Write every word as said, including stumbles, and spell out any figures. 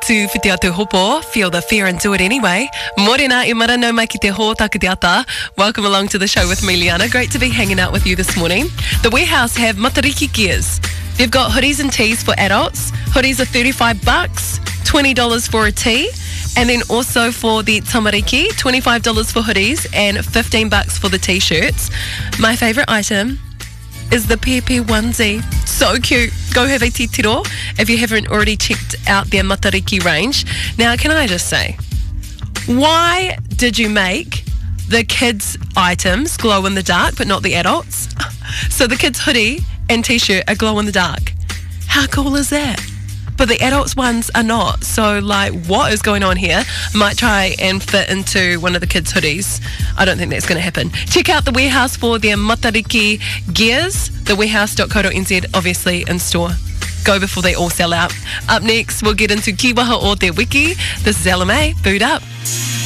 to Whiti Atu Hopo, feel the fear and do it anyway. Morena I marano mai ki te ho taku te ata. Welcome along to the show with me, Liana. Great to be hanging out with you this morning. The Warehouse have Matariki gears. They've got hoodies and tees for adults. Hoodies are thirty-five bucks, twenty dollars for a tee. And then also for the tamariki, twenty-five dollars for hoodies and fifteen bucks for the t-shirts. My favourite item is the pepe onesie. So cute. Go have a titiro if you haven't already checked out their Matariki range. Now, can I just say, why did you make the kids' items glow in the dark but not the adults? So the kids' hoodie and t-shirt are glow in the dark. How cool is that? But the adults ones are not. So, like, what is going on here? I might try and fit into one of the kids' hoodies. I don't think that's going to happen. Check out the Warehouse for their Matariki gears. the warehouse dot co dot n z, obviously, in store. Go before they all sell out. Up next, we'll get into Kiwaha o Te Wiki. This is L M A, Food Up.